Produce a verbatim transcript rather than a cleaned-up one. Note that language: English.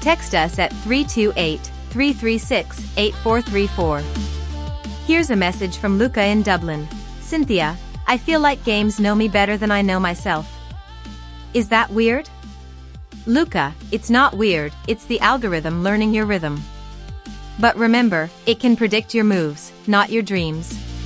Text us at three two eight, three three six, eight four three four. Here's a message from Luca in Dublin. Cynthia, I feel like games know me better than I know myself. Is that weird? Luca, it's not weird, it's the algorithm learning your rhythm. But remember, it can predict your moves, not your dreams.